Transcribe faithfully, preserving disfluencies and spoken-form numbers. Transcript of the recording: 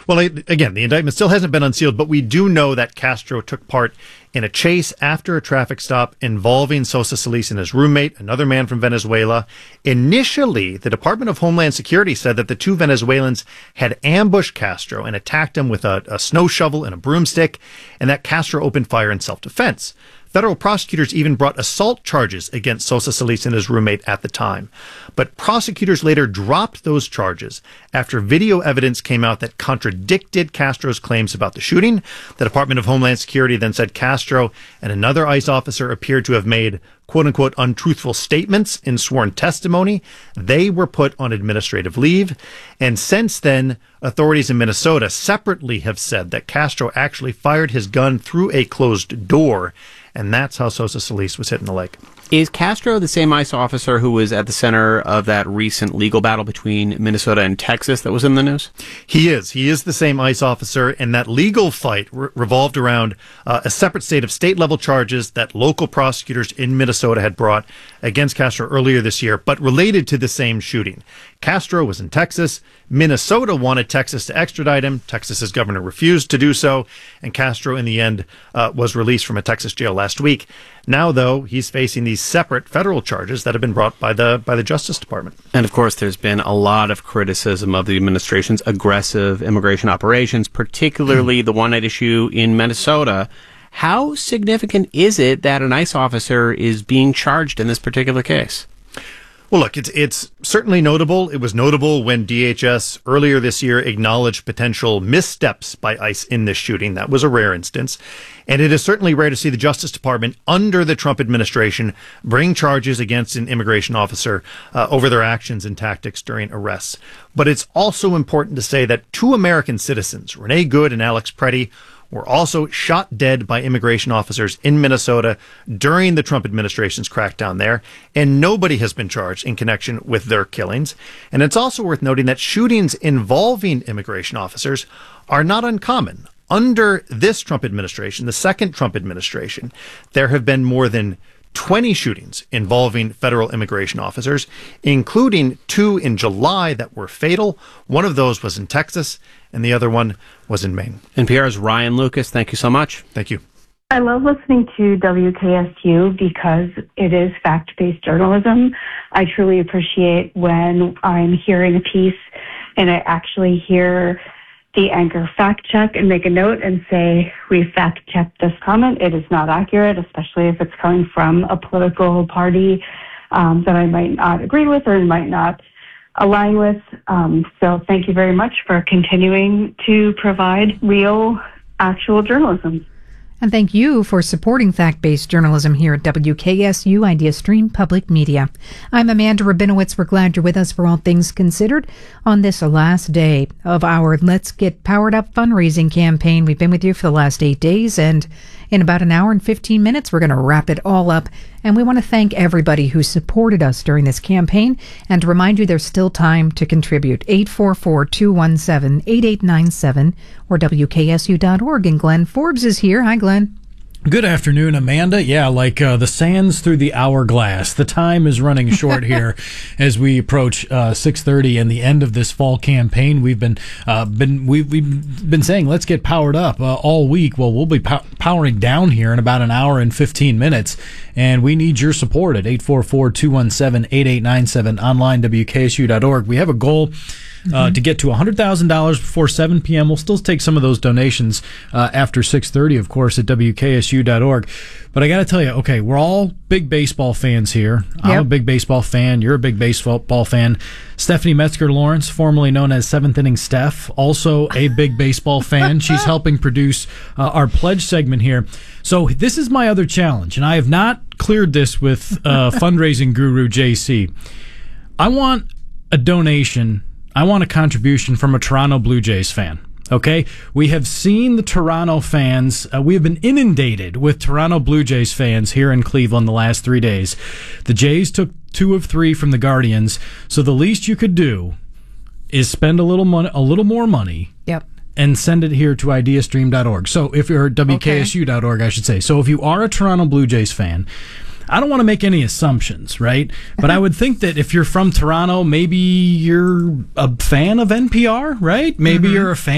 Well, again, the indictment still hasn't been unsealed, but we do know that Castro took part in a chase after a traffic stop involving Sosa Solis and his roommate, another man from Venezuela. Initially, the Department of Homeland Security said that the two Venezuelans had ambushed Castro and attacked him with a, a snow shovel and a broomstick, and that Castro opened fire in self-defense. Federal prosecutors even brought assault charges against Sosa Solis and his roommate at the time. But prosecutors later dropped those charges after video evidence came out that contradicted Castro's claims about the shooting. The Department of Homeland Security then said Castro and another ICE officer appeared to have made quote-unquote untruthful statements in sworn testimony. They were put on administrative leave. And since then, authorities in Minnesota separately have said that Castro actually fired his gun through a closed door. And that's how Sosa Solis was hit in the leg. Is Castro the same ICE officer who was at the center of that recent legal battle between Minnesota and Texas that was in the news? He is. He is the same ICE officer, and that legal fight re- revolved around uh, a separate state of state-level charges that local prosecutors in Minnesota had brought against Castro earlier this year, but related to the same shooting. Castro was in Texas. Minnesota wanted Texas to extradite him. Texas's governor refused to do so, and Castro, in the end, uh, was released from a Texas jail last week. Now, though, he's facing these separate federal charges that have been brought by the by the Justice Department. And, of course, there's been a lot of criticism of the administration's aggressive immigration operations, particularly the one at issue in Minnesota. How significant is it that an ICE officer is being charged in this particular case? Well, look, it's it's certainly notable. It was notable when D H S earlier this year acknowledged potential missteps by ICE in this shooting. That was a rare instance. And it is certainly rare to see the Justice Department under the Trump administration bring charges against an immigration officer uh, over their actions and tactics during arrests. But it's also important to say that two American citizens, Renee Good and Alex Preddy, were also shot dead by immigration officers in Minnesota during the Trump administration's crackdown there, and nobody has been charged in connection with their killings. And it's also worth noting that shootings involving immigration officers are not uncommon. Under this Trump administration, the second Trump administration, there have been more than twenty shootings involving federal immigration officers, including two in July that were fatal. One of those was in Texas, and the other one was in Maine. N P R's Ryan Lucas, thank you so much. Thank you. I love listening to W K S U because it is fact-based journalism. I truly appreciate when I'm hearing a piece and I actually hear the anchor fact check and make a note and say, we fact checked this comment. It is not accurate, especially if it's coming from a political party um, that I might not agree with or might not align with. Um, so thank you very much for continuing to provide real, actual journalism. And thank you for supporting fact-based journalism here at W K S U Idea Stream Public Media. I'm Amanda Rabinowitz. We're glad you're with us for All Things Considered on this last day of our Let's Get Powered Up fundraising campaign. We've been with you for the last eight days, and in about an hour and fifteen minutes, we're going to wrap it all up. And we want to thank everybody who supported us during this campaign and to remind you there's still time to contribute. eight four four, two one seven, eight eight nine seven or W K S U dot org. And Glenn Forbes is here. Hi, Glenn. Good afternoon, Amanda. Yeah, like uh, the sands through the hourglass. The time is running short here as we approach uh, six thirty and the end of this fall campaign. We've been uh, been we've, we've been saying let's get powered up uh, all week. Well, we'll be pow- powering down here in about an hour and fifteen minutes, and we need your support at eight four four, two one seven, eight eight nine seven, online W K S U dot org. We have a goal Uh, mm-hmm. to get to one hundred thousand dollars before seven p.m. We'll still take some of those donations uh, after six thirty, of course, at W K S U dot org. But I got to tell you, okay, we're all big baseball fans here. Yep. I'm a big baseball fan. You're a big baseball fan. Stephanie Metzger-Lawrence, formerly known as Seventh Inning Steph, also a big baseball fan. She's helping produce uh, our pledge segment here. So this is my other challenge, and I have not cleared this with uh, fundraising guru J C. I want a donation. I want a contribution from a Toronto Blue Jays fan. Okay? We have seen the Toronto fans. Uh, we have been inundated with Toronto Blue Jays fans here in Cleveland the last three days. The Jays took two of three from the Guardians, so the least you could do is spend a little money, a little more money. Yep. And send it here to idea stream dot org. So if you're W K S U dot org, I should say. So if you are a Toronto Blue Jays fan, I don't want to make any assumptions, right? But I would think that if you're from Toronto, maybe you're a fan of N P R, right? Maybe mm-hmm. you're a fan